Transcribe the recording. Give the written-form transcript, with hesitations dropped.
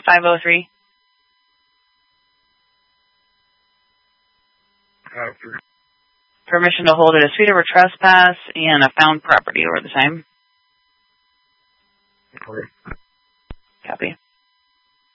503. Permission to hold a dispute over trespass and a found property over the same. Okay. Copy.